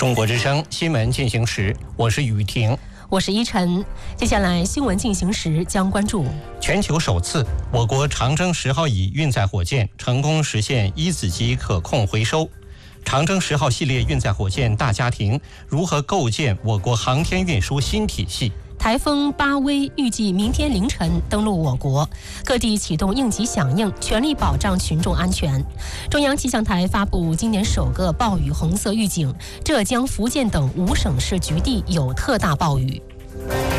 中国之声新闻进行时，我是雨婷， 我是依晨。接下来新闻进行时将关注： 全球首次，我国长征10号乙运载火箭成功实现一子机可控回收。长征10号系列运载火箭大家庭如何构建我国航天运输新体系？ 台风巴威预计明天凌晨登陆我国，各地启动应急响应，全力保障群众安全。中央气象台发布今年首个暴雨红色预警，浙江、福建等5省市局地有特大暴雨。